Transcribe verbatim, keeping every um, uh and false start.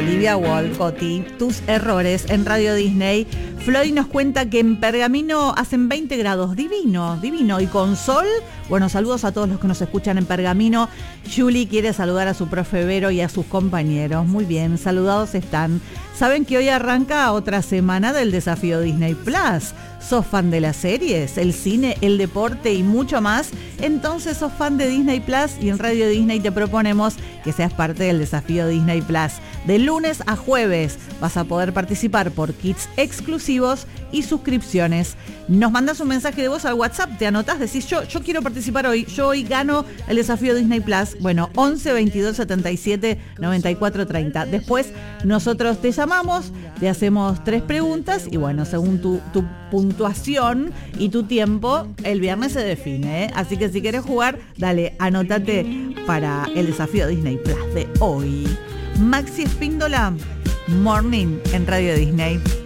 Olivia Walcott, tus errores en Radio Disney. Floyd nos cuenta que en Pergamino hacen veinte grados, divino, divino, y con sol. Bueno, saludos a todos los que nos escuchan en Pergamino. Julie quiere saludar a su profe Vero y a sus compañeros. Muy bien, saludados están. Saben que hoy arranca otra semana del desafío Disney Plus. ¿Sos fan de las series, el cine, el deporte y mucho más? Entonces sos fan de Disney Plus y en Radio Disney te proponemos que seas parte del desafío Disney Plus. De lunes a jueves vas a poder participar por kits exclusivos y suscripciones. Nos mandas un mensaje de voz al WhatsApp, te anotás, decís yo, yo quiero participar hoy, yo hoy gano el desafío Disney Plus. Bueno, once veintidós setenta y siete noventa y cuatro treinta. Después nosotros te llamamos, te hacemos tres preguntas y bueno, según tu, tu puntuación y tu tiempo, el viernes se define, ¿eh? Así que si querés jugar, dale, anótate para el desafío Disney Plus de hoy. Maxi Espíndola, Morning en Radio Disney.